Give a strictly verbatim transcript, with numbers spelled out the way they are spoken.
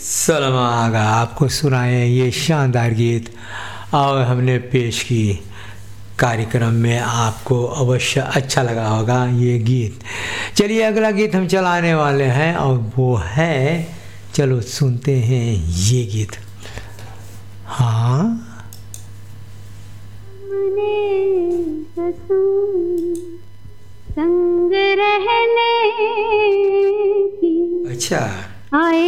सलमा आगा आपको सुनाए ये शानदार गीत और हमने पेश की कार्यक्रम में आपको अवश्य अच्छा लगा होगा ये गीत। चलिए अगला गीत हम चलाने वाले हैं और वो है, चलो सुनते हैं ये गीत। हाँ संग रहने की अच्छा आए